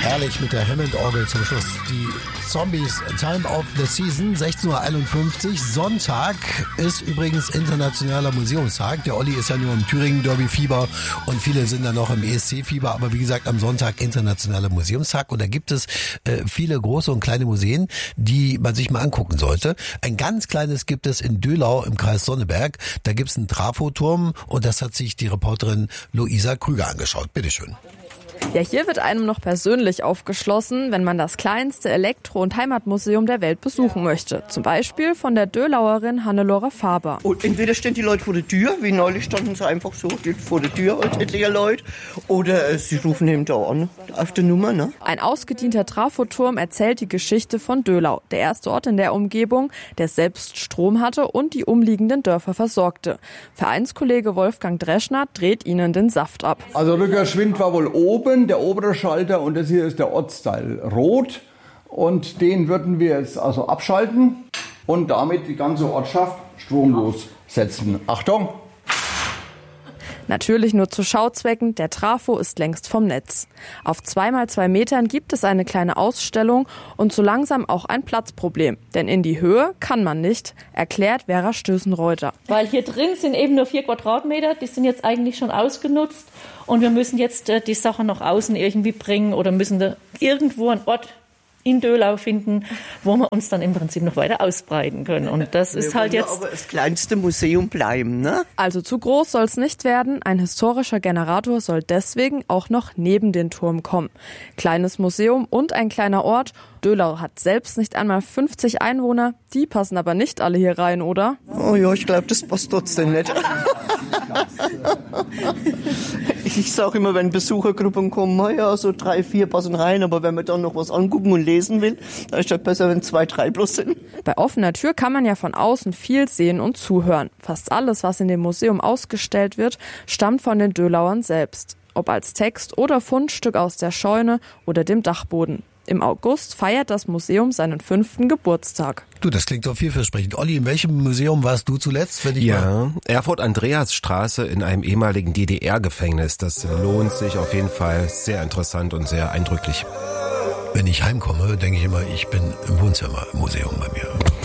Herrlich mit der Hammond-Orgel zum Schluss. Die Zombies, Time of the Season, 16:51 Uhr. Sonntag ist übrigens Internationaler Museumstag. Der Olli ist ja nur im Thüringen-Derby-Fieber und viele sind dann noch im ESC-Fieber. Aber wie gesagt, am Sonntag Internationaler Museumstag. Und da gibt es viele große und kleine Museen, die man sich mal angucken sollte. Ein ganz kleines gibt es in Döhlau im Kreis Sonneberg. Da gibt es einen Trafoturm und das hat sich die Reporterin Luisa Krüger angeschaut. Bitteschön. Ja, hier wird einem noch persönlich aufgeschlossen, wenn man das kleinste Elektro- und Heimatmuseum der Welt besuchen möchte. Zum Beispiel von der Döhlauerin Hannelore Faber. Und entweder stehen die Leute vor der Tür, wie neulich standen sie einfach so vor der Tür als etliche Leute, oder sie rufen eben da an, auf der Nummer. Ne? Ein ausgedienter Trafoturm erzählt die Geschichte von Döhlau, der erste Ort in der Umgebung, der selbst Strom hatte und die umliegenden Dörfer versorgte. Vereinskollege Wolfgang Dreschner dreht ihnen den Saft ab. Also Rückerschwind war wohl oben, der obere Schalter, und das hier ist der Ortsteil Rot, und den würden wir jetzt also abschalten und damit die ganze Ortschaft stromlos setzen. Achtung! Natürlich nur zu Schauzwecken, der Trafo ist längst vom Netz. Auf 2x2 Metern gibt es eine kleine Ausstellung und so langsam auch ein Platzproblem. Denn in die Höhe kann man nicht, erklärt Vera Stößenreuter. Weil hier drin sind eben nur 4 Quadratmeter, die sind jetzt eigentlich schon ausgenutzt und wir müssen jetzt die Sachen nach außen irgendwie bringen oder müssen da irgendwo einen Ort in Döhlau finden, wo wir uns dann im Prinzip noch weiter ausbreiten können. Und das ist halt jetzt aber das kleinste Museum bleiben, ne? Also zu groß soll es nicht werden. Ein historischer Generator soll deswegen auch noch neben den Turm kommen. Kleines Museum und ein kleiner Ort. Döhlau hat selbst nicht einmal 50 Einwohner. Die passen aber nicht alle hier rein, oder? Oh ja, ich glaube, das passt trotzdem nicht. Ich sage immer, wenn Besuchergruppen kommen, ja, so 3, 4 passen rein, aber wenn man dann noch was angucken und lesen will, dann ist das besser, wenn 2, 3 bloß sind. Bei offener Tür kann man ja von außen viel sehen und zuhören. Fast alles, was in dem Museum ausgestellt wird, stammt von den Döhlauern selbst. Ob als Text oder Fundstück aus der Scheune oder dem Dachboden. Im August feiert das Museum seinen 5. Geburtstag. Du, das klingt doch vielversprechend. Olli, in welchem Museum warst du zuletzt? Erfurt-Andreasstraße in einem ehemaligen DDR-Gefängnis. Das lohnt sich auf jeden Fall. Sehr interessant und sehr eindrücklich. Wenn ich heimkomme, denke ich immer, ich bin im Wohnzimmer im Museum bei mir.